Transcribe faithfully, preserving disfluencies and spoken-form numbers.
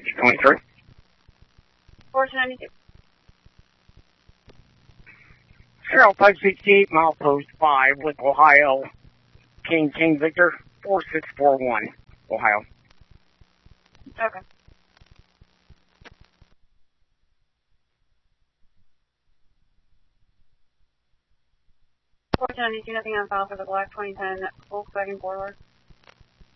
twenty-three. four two ninety-two. Cheryl five sixty-eight, milepost five with Ohio. King King Victor four six four one, Ohio. Okay. four two ninety-two, nothing on file for the black twenty ten Volkswagen Forward.